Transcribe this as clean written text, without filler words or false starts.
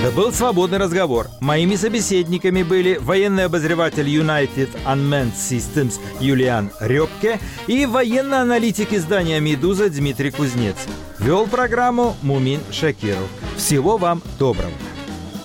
Это был «Свободный разговор». Моими собеседниками были военный обозреватель United Unmanned Systems Юлиан Рёбке и военный аналитик издания «Медуза» Дмитрий Кузнец. Вел программу Мумин Шакиров. Всего вам доброго.